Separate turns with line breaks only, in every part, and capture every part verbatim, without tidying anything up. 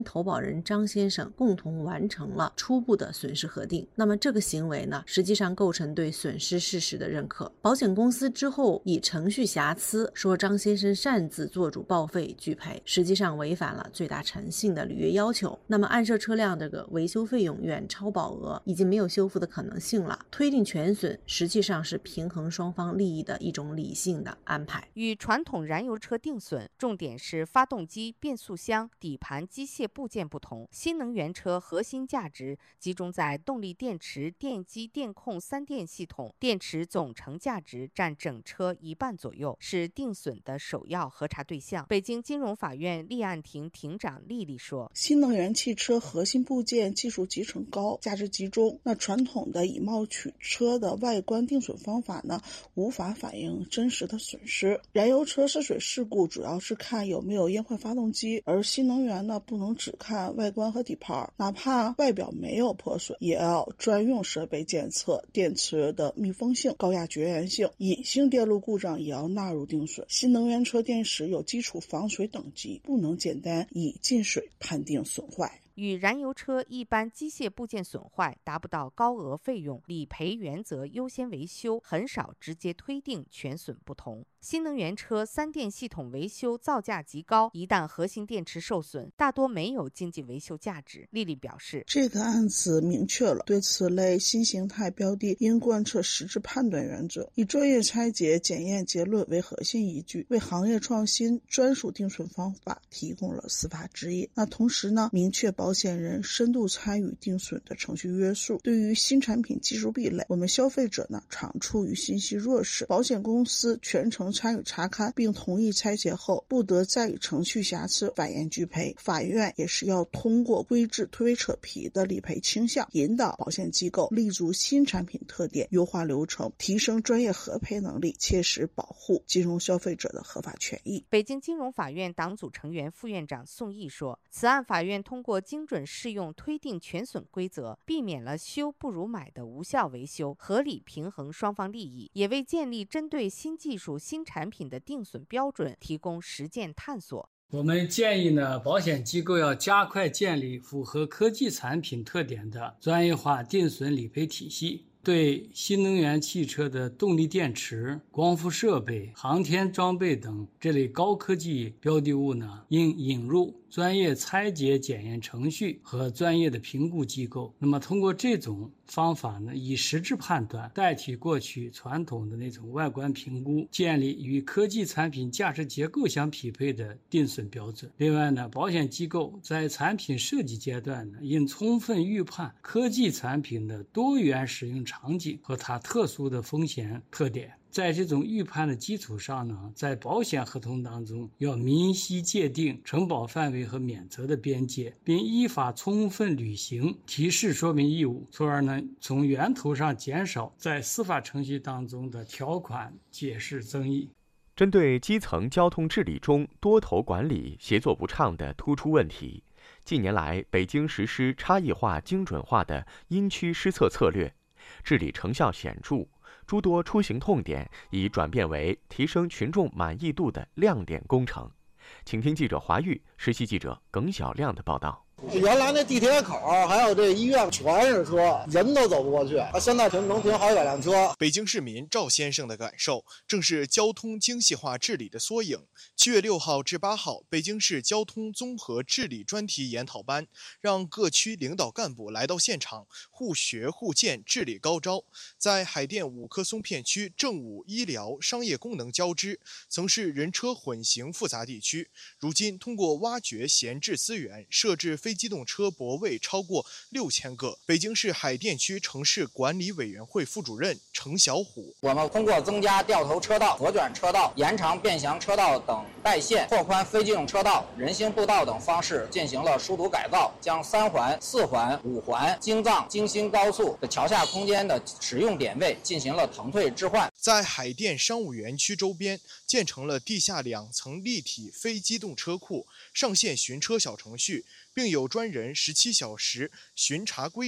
投保人张先生共同完成了初步的损失核定。那么这个行为呢，实际上构成对损失事实的认可。保险公司之后以程序瑕疵说张先生擅自做主报废拒赔，实际上违反了最大诚信的履约要求。那么暗设车辆这个维修费用远超保额，已经没有修复的可能性了。推定全损实际上是平衡双方利益的一种理性的安排。
与传统燃油车定损重点是发动机、变速箱、底盘机械部件不同，新能源车核心价值集中在动力电池、电机、电控三电系统，电池总成价值占整车一半左右，是定损的首要核查对象。北京金融法院立案庭庭长丽丽说，
新能源汽车核心部件技术集成高，价值集中，那传统的以貌取车的外观定损方法呢，无法反映真实的损失。燃油车涉水事故主要是看有没有烟坏发动机，而新能源呢，不能只看外观和底盘，哪怕外表没有破损，也要专用设备检测电池的密封性、高压绝缘性，隐性电路故障也要纳入定损。新能源车电池有基础防水等级，不能简单以进水判定损坏。
与燃油车一般机械部件损坏达不到高额费用，理赔原则优先维修，很少直接推定全损不同。新能源车三电系统维修造价极高，一旦核心电池受损，大多没有经济维修价值。丽丽表示，
这个案子明确了对此类新形态标的应贯彻实质判断原则，以专业拆解检验结论为核心依据，为行业创新专属定损方法提供了司法指引。那同时呢，明确保险人深度参与定损的程序约束。对于新产品技术壁垒，我们消费者呢常处于信息弱势，保险公司全程参与查勘并同意拆解后，不得再以程序瑕疵反验拒赔。法院也是要通过规制推诿扯皮的理赔倾向，引导保险机构立足新产品特点，优化流程，提升专业核赔能力，切实保护金融消费者的合法权益。
北京金融法院党组成员、副院长宋毅说，此案法院通过精准适用推定全损规则，避免了修不如买的无效维修，合理平衡双方利益，也为建立针对新技术新产品的定损标准提供实践探索。
我们建议呢，保险机构要加快建立符合科技产品特点的专业化定损理赔体系，对新能源汽车的动力电池、光伏设备、航天装备等这类高科技标的物呢，应引入专业拆解检验程序和专业的评估机构。那么通过这种方法呢，以实质判断代替过去传统的那种外观评估，建立与科技产品价值结构相匹配的定损标准。另外呢，保险机构在产品设计阶段呢，应充分预判科技产品的多元使用场景和它特殊的风险特点。在这种预判的基础上呢，在保险合同当中要明晰界定承保范围和免责的边界，并依法充分履行提示说明义务，从而呢从源头上减少在司法程序当中的条款解释争议。
针对基层交通治理中多头管理、协作不畅的突出问题，近年来北京实施差异化、精准化的因区施策策略，治理成效显著。诸多出行痛点已转变为提升群众满意度的亮点工程。请听记者华玉、实习记者耿晓亮的报道。
原来那地铁口还有这医院全是车，人都走不过去，现在停能停好几百辆车。
北京市民赵先生的感受正是交通精细化治理的缩影。七月六号至八号，北京市交通综合治理专题研讨班让各区领导干部来到现场，互学互鉴，治理高招。在海淀五棵松片区政务、医疗、商业功能交织，曾是人车混行复杂地区，如今通过挖掘闲置资源，设置非机动车泊位超过六千个。北京市海淀区城市管理委员会副主任程小虎：
我们通过增加掉头车道、左转车道、延长变向车道等带线、拓宽非机动车道、人行步道等方式进行了疏堵改造，将三环、四环、五环、京藏、京新高速的桥下空间的使用点位进行了腾退置换。
在海淀商务园区周边建成了地下两层立体非机动车库，上线寻车小程序，并有专人十七小时巡查规整，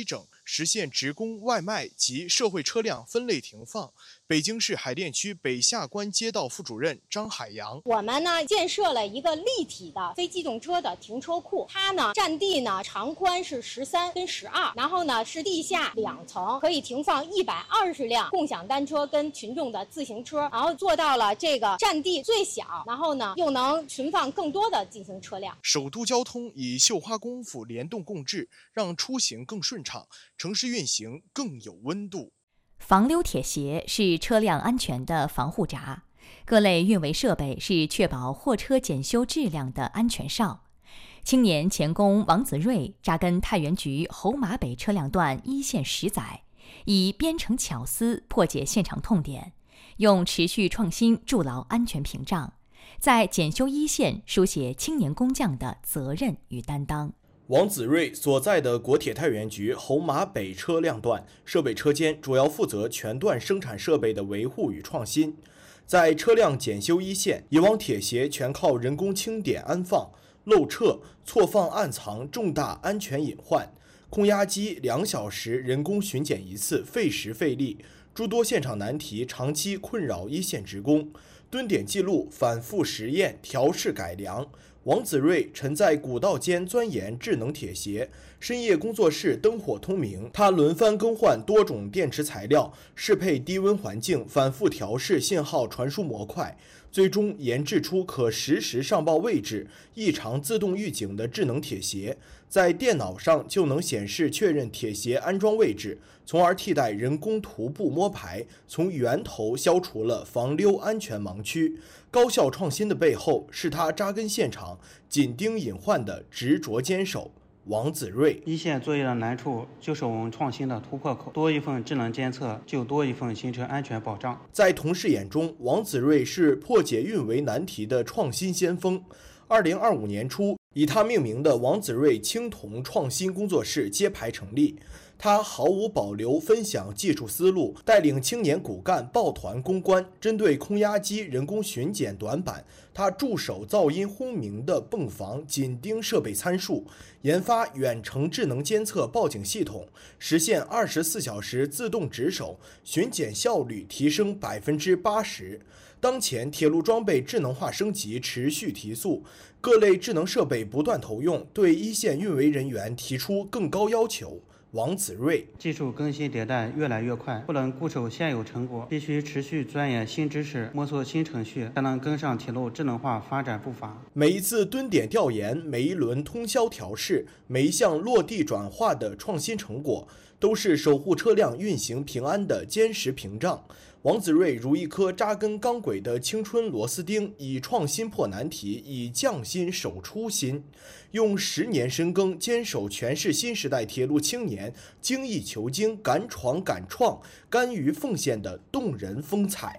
实现职工、外卖及社会车辆分类停放。北京市海淀区北下关街道副主任张海洋：
我们呢建设了一个立体的非机动车的停车库，它呢占地呢长宽是十三跟十二，然后呢是地下两层，可以停放一百二十辆共享单车跟群众的自行车，然后做到了这个占地最小，然后呢又能存放更多的自行车辆。
首都交通以绣花功夫联动共治，让出行更顺畅，城市运行更有温度。
防溜铁鞋是车辆安全的防护闸，各类运维设备是确保货车检修质量的安全哨。青年钳工王子睿扎根太原局侯马北车辆段一线十载，以编程巧思破解现场痛点，用持续创新筑牢安全屏障，在检修一线书写青年工匠的责任与担当。
王子睿所在的国铁太原局侯马北车辆段设备车间主要负责全段生产设备的维护与创新，在车辆检修一线，以往铁鞋全靠人工清点安放、漏撤、错放暗藏重大安全隐患，空压机两小时人工巡检一次，费时费力，诸多现场难题长期困扰一线职工，蹲点记录反复实验调试改良。王子睿沉在古道间钻研智能铁鞋，深夜工作室灯火通明。他轮番更换多种电池材料，适配低温环境，反复调试信号传输模块，最终研制出可实时上报位置、异常自动预警的智能铁鞋，在电脑上就能显示确认铁鞋安装位置，从而替代人工徒步摸排，从源头消除了防溜安全盲区。高效创新的背后，是他扎根现场、紧盯隐患的执着坚守。王子睿：
一线作业的难处就是我们创新的突破口，多一份智能监测，就多一份行车安全保障。
在同事眼中，王子睿是破解运维难题的创新先锋。二零二五年初，以他命名的王子睿青铜创新工作室揭牌成立。他毫无保留分享技术思路，带领青年骨干抱团攻关。针对空压机人工巡检短板，他驻守噪音轰鸣的泵房，紧盯设备参数，研发远程智能监测报警系统，实现二十四小时自动值守，巡检效率提升百分之八十。当前铁路装备智能化升级持续提速，各类智能设备不断投用，对一线运维人员提出更高要求。王子睿：
技术更新迭代越来越快，不能固守现有成果，必须持续钻研新知识，摸索新程序，才能跟上铁路智能化发展步伐。
每一次蹲点调研，每一轮通宵调试，每一项落地转化的创新成果，都是守护车辆运行平安的坚实屏障。王子睿如一颗扎根钢轨的青春螺丝钉，以创新破难题，以匠心守初心，用十年深耕坚守诠释新时代铁路青年精益求精、敢闯敢创、甘于奉献的动人风采。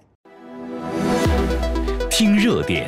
听热点。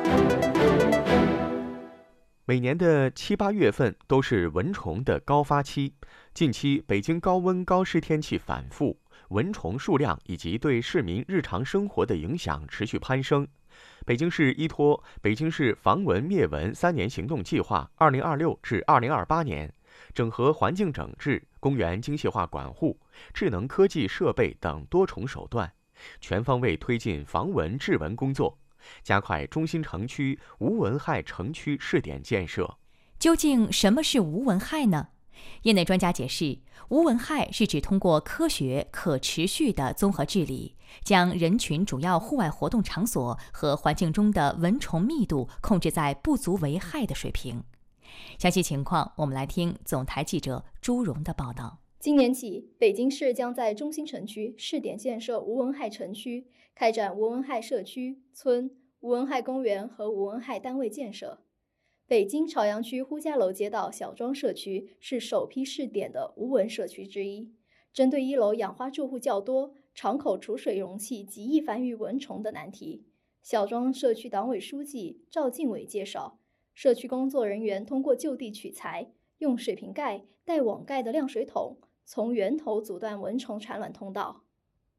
每年的七八月份都是蚊虫的高发期，近期北京高温高湿天气反复，蚊虫数量以及对市民日常生活的影响持续攀升。北京市依托北京市防蚊灭蚊三年行动计划（二零二六至二零二八年），整合环境整治、公园精细化管护、智能科技设备等多重手段，全方位推进防蚊治蚊工作，加快中心城区无蚊害城区试点建设。
究竟什么是无蚊害呢？业内专家解释，无蚊害是指通过科学、可持续的综合治理，将人群主要户外活动场所和环境中的蚊虫密度控制在不足为害的水平。详细情况，我们来听总台记者朱荣的报道。
今年起，北京市将在中心城区试点建设无蚊害城区，开展无蚊害社区、村、无蚊害公园和无蚊害单位建设。北京朝阳区呼家楼街道小庄社区是首批试点的无蚊社区之一。针对一楼养花住户较多、敞口储水容器极易繁育蚊虫的难题，小庄社区党委书记赵进伟介绍，社区工作人员通过就地取材，用水瓶盖、带网盖的晾水桶，从源头阻断蚊虫产卵通道。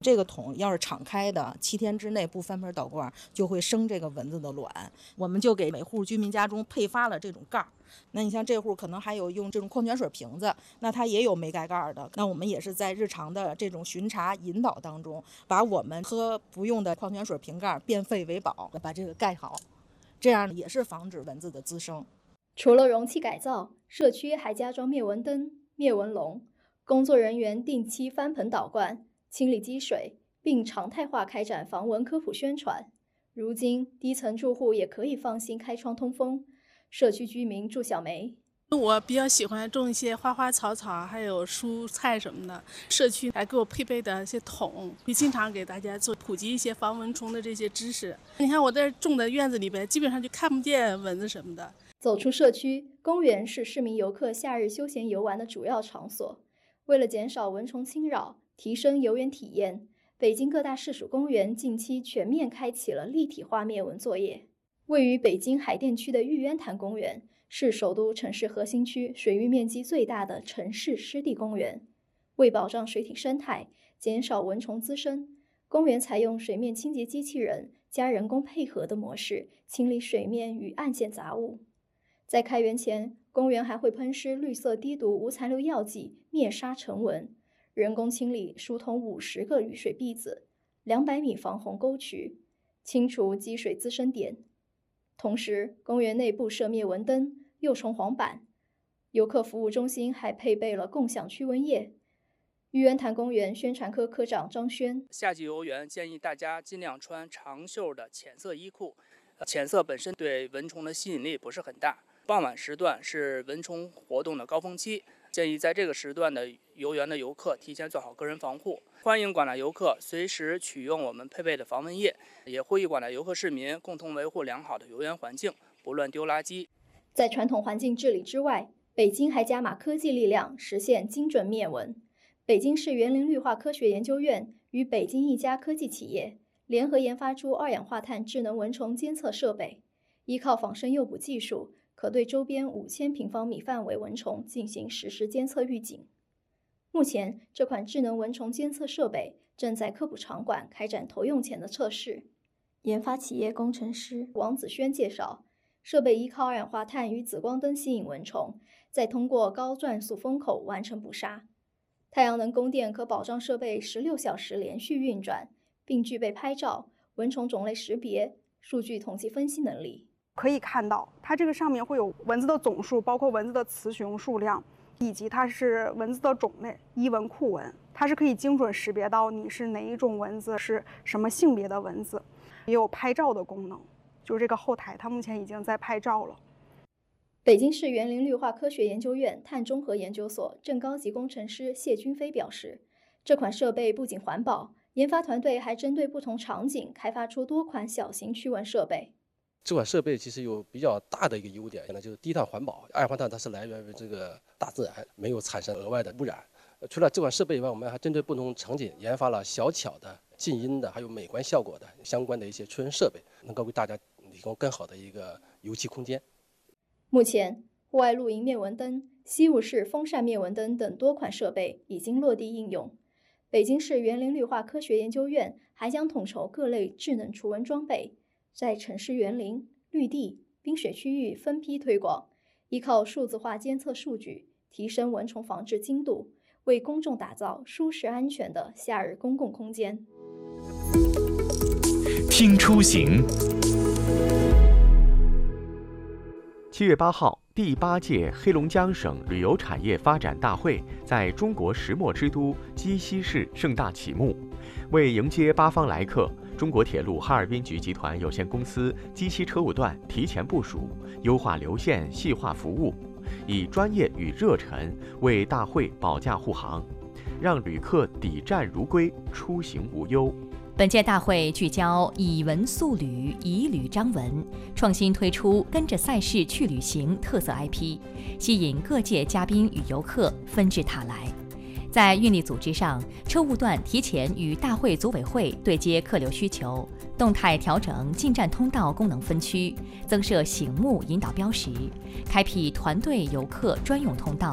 这个桶要是敞开的，七天之内不翻盆倒罐，就会生这个蚊子的卵。我们就给每户居民家中配发了这种盖儿。那你像这户可能还有用这种矿泉水瓶子，那它也有没盖盖的。那我们也是在日常的这种巡查引导当中，把我们喝不用的矿泉水瓶盖变废为宝，把这个盖好，这样也是防止蚊子的滋生。
除了容器改造，社区还加装灭蚊灯、灭蚊笼，工作人员定期翻盆倒罐，清理积水，并常态化开展防蚊科普宣传。如今，低层住户也可以放心开窗通风。社区居民祝小梅：
我比较喜欢种一些花花草草，还有蔬菜什么的。社区还给我配备的一些桶，会经常给大家做普及一些防蚊虫的这些知识。你看我在种的院子里边，基本上就看不见蚊子什么的。
走出社区，公园是市民游客夏日休闲游玩的主要场所。为了减少蚊虫侵扰，提升游园体验，北京各大市属公园近期全面开启了立体化灭蚊作业。位于北京海淀区的玉渊潭公园是首都城市核心区水域面积最大的城市湿地公园。为保障水体生态，减少蚊虫滋生，公园采用水面清洁机器人加人工配合的模式清理水面与岸线杂物。在开园前，公园还会喷施绿色低毒无残留药剂灭杀尘蚊，人工清理疏通五十个雨水篦子、两百米防洪沟渠，清除积水滋生点。同时，公园内部设灭蚊灯、幼虫黄板，游客服务中心还配备了共享驱蚊液。玉渊潭公园宣传科科长张轩：
夏季游园建议大家尽量穿长袖的浅色衣裤，浅色本身对蚊虫的吸引力不是很大。傍晚时段是蚊虫活动的高峰期，建议在这个时段的游园的游客提前做好个人防护。欢迎广大游客随时取用我们配备的防蚊液，也呼吁广大游客市民共同维护良好的游园环境，不乱丢垃圾。
在传统环境治理之外，北京还加码科技力量，实现精准灭蚊。北京市园林绿化科学研究院与北京一家科技企业联合研发出二氧化碳智能蚊虫监测设备，依靠仿生诱捕技术，可对周边五千平方米范围蚊虫进行实时监测预警。目前，这款智能蚊虫监测设备正在科普场馆开展投用前的测试。研发企业工程师王子轩介绍，设备依靠二氧化碳与紫光灯吸引蚊虫，再通过高转速风口完成捕杀。太阳能供电可保障设备十六小时连续运转，并具备拍照、蚊虫种类识别、数据统计分析能力。
可以看到，它这个上面会有蚊子的总数，包括蚊子的雌雄数量，以及它是蚊子的种类，伊蚊、库蚊，它是可以精准识别到你是哪一种蚊子，是什么性别的蚊子，也有拍照的功能。就是这个后台，它目前已经在拍照了。
北京市园林绿化科学研究院碳中和研究所正高级工程师谢军飞表示，这款设备不仅环保，研发团队还针对不同场景开发出多款小型驱蚊设备。
这款设备其实有比较大的一个优点，那就是低碳环保。二氧化碳它是来源于这个大自然，没有产生额外的污染。除了这款设备以外，我们还针对不同场景研发了小巧的、静音的，还有美观效果的相关的一些驱蚊设备，能够为大家提供更好的一个游憩空间。
目前，户外露营灭蚊灯、吸雾式风扇灭蚊灯等多款设备已经落地应用。北京市园林绿化科学研究院还将统筹各类智能除蚊装备，在城市园林、绿地、滨水区域分批推广，依靠数字化监测数据，提升蚊虫防治精度，为公众打造舒适安全的夏日公共空间。
听出行。七月八号，第八届黑龙江省旅游产业发展大会在中国石墨之都鸡西市盛大启幕。为迎接八方来客，中国铁路哈尔滨局集团有限公司鸡西车务段提前部署，优化流线，细化服务，以专业与热忱为大会保驾护航，让旅客抵站如归，出行无忧。
本届大会聚焦以文塑旅，以旅彰文，创新推出跟着赛事去旅行特色 I P， 吸引各界嘉宾与游客纷至沓来。在运力组织上，车务段提前与大会组委会对接客流需求，动态调整进站通道功能分区，增设醒目引导标识，开辟团队游客专用通道，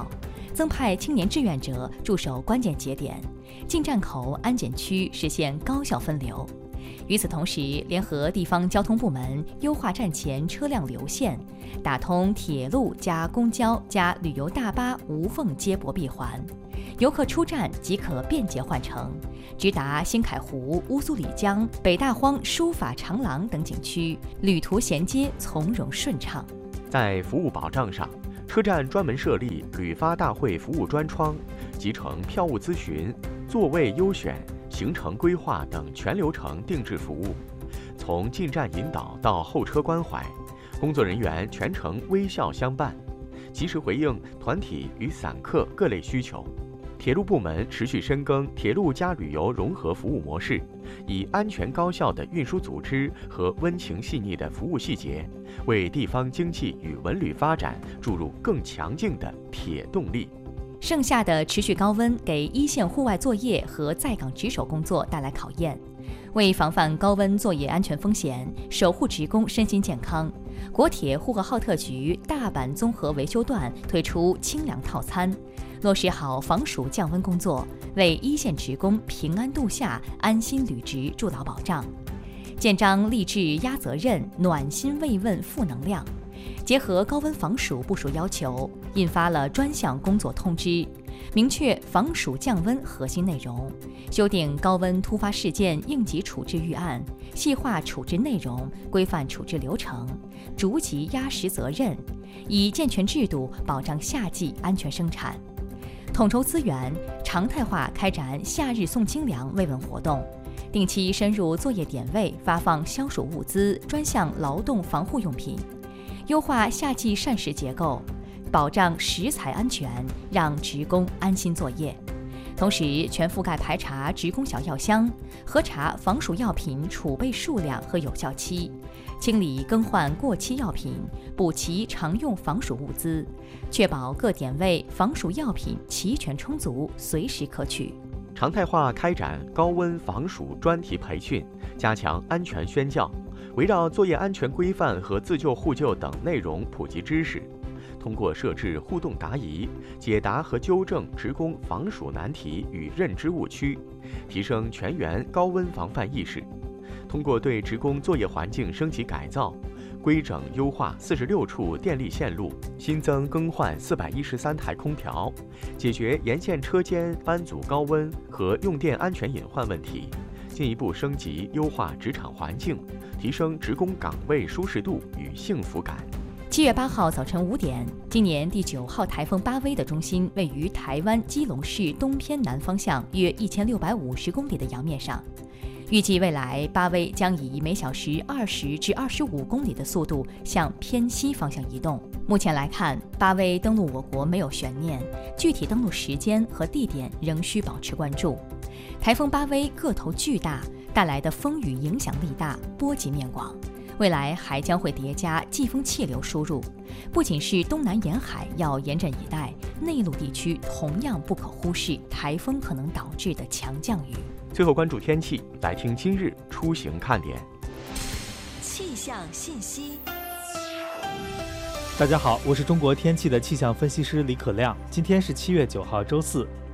增派青年志愿者驻守关键节点，进站口、安检区实现高效分流。与此同时，联合地方交通部门优化站前车辆流线，打通铁路加公交加旅游大巴无缝接驳闭环，游客出站即可便捷换乘，直达新凯湖、乌苏里江、北大荒书法长廊等景区，旅途衔接从容顺畅。
在服务保障上，车站专门设立旅发大会服务专窗，集成票务咨询、座位优选、行程规划等全流程定制服务，从进站引导到候车关怀，工作人员全程微笑相伴，及时回应团体与散客各类需求。铁路部门持续深耕铁路加旅游融合服务模式，以安全高效的运输组织和温情细腻的服务细节，为地方经济与文旅发展注入更强劲的铁动力。
盛夏的持续高温给一线户外作业和在岗值守工作带来考验。为防范高温作业安全风险，守护职工身心健康，国铁呼和浩特局大阪综合维修段推出清凉套餐，落实好防暑降温工作，为一线职工平安度夏、安心履职筑牢保障。建章立志压责任，暖心慰问负能量。结合高温防暑部署要求，印发了专项工作通知，明确防暑降温核心内容，修订高温突发事件应急处置预案，细化处置内容，规范处置流程，逐级压实责任，以健全制度保障夏季安全生产。统筹资源，常态化开展夏日送清凉慰问活动，定期深入作业点位发放消暑物资、专项劳动防护用品。优化夏季膳食结构，保障食材安全，让职工安心作业。同时，全覆盖排查职工小药箱，核查防暑药品储备数量和有效期，清理更换过期药品，补齐常用防暑物资，确保各点位防暑药品齐全充足，随时可取。
常态化开展高温防暑专题培训，加强安全宣教，围绕作业安全规范和自救互救等内容普及知识，通过设置互动答疑，解答和纠正职工防暑难题与认知误区，提升全员高温防范意识。通过对职工作业环境升级改造，规整优化四十六处电力线路，新增更换四百一十三台空调，解决沿线车间班组高温和用电安全隐患问题，进一步升级优化职场环境，提升职工岗位舒适度与幸福感。
七月八号早晨五点，今年第九号台风巴威的中心位于台湾基隆市东偏南方向约一千六百五十公里的洋面上。预计未来巴威将以每小时二十至二十五公里的速度向偏西方向移动。目前来看，巴威登陆我国没有悬念，具体登陆时间和地点仍需保持关注。台风巴威个头巨大，带来的风雨影响力大，波及面广。未来还将会叠加季风气流输入，不仅是东南沿海要严阵以待，内陆地区同样不可忽视台风可能导致的强降雨。
最后关注天气，来听今日出行看点。
气象信息。
大家好，我是中国天气的气象分析师李可亮。今天是七月九号，周四，